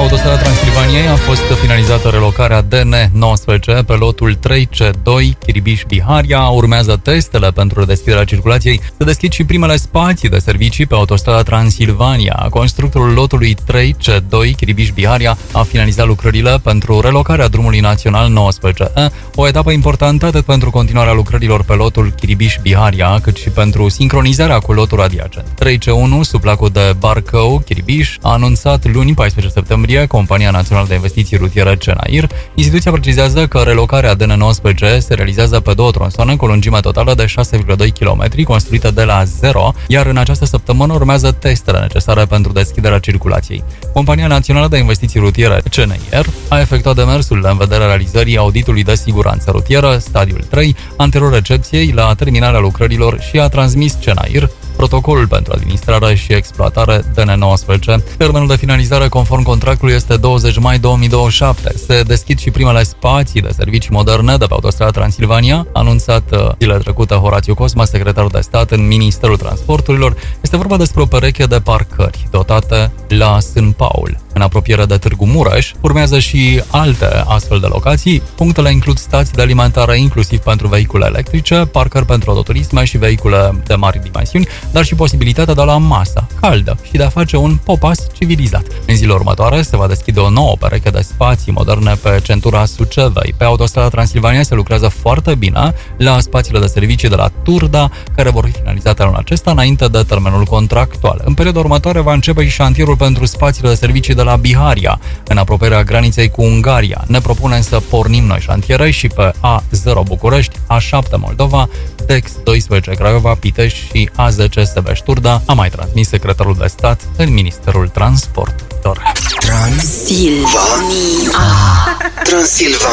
Autostrada Transilvaniei a fost finalizată relocarea DN19 pe lotul 3C2 Chiribiș-Biharia. Urmează testele pentru redeschiderea circulației. Se deschid și primele spații de servicii pe Autostrada Transilvania. Constructorul lotului 3C2 Chiribiș-Biharia a finalizat lucrările pentru relocarea drumului național 19E, o etapă importantă atât pentru continuarea lucrărilor pe lotul Chiribiș-Biharia, cât și pentru sincronizarea cu lotul adiacent. 3C1, sub placul de Barcău, Chiribiș, a anunțat luni, 14 septembrie, Compania Națională de Investiții Rutiere CNAIR. Instituția precizează că relocarea DN19 se realizează pe două tronsoane cu o lungime totală de 6,2 km, construită de la zero, iar în această săptămână urmează testele necesare pentru deschiderea circulației. Compania Națională de Investiții Rutiere CNAIR a efectuat demersul în vederea realizării auditului de siguranță rutieră, stadiul 3, anterior recepției la terminarea lucrărilor și a transmis CNAIR protocolul pentru administrare și exploatare DN19. Termenul de finalizare conform contractului este 20 mai 2027. Se deschid și primele spații de servicii moderne de pe Autostrada Transilvania, anunțat zilele trecute Horațiu Cosma, secretarul de stat în Ministerul Transporturilor. Este vorba despre o pereche de parcări dotate la Sân Paul, în apropiere de Târgu Mureș. Urmează și alte astfel de locații. Punctele includ stații de alimentare inclusiv pentru vehicule electrice, parcări pentru autoturisme și vehicule de mari dimensiuni, dar și posibilitatea de a lua masa caldă și de a face un popas civilizat. În zilele următoare se va deschide o nouă pereche de spații moderne pe centura Sucevei. Pe Autostrada Transilvania se lucrează foarte bine la spațiile de servicii de la Turda, care vor fi finalizate anul acesta înainte de termenul contractual. În perioada următoare va începe și șantierul pentru spațiile de servicii de la Biharia, în apropierea graniței cu Ungaria. Ne propunem să pornim noi șantiere și pe A0 București, A7 Moldova, Dex 12 Craiova, Pitești și A10 Sebeș-Turda, a mai transmis secretarul de stat în Ministerul Transporturilor. Transilvania.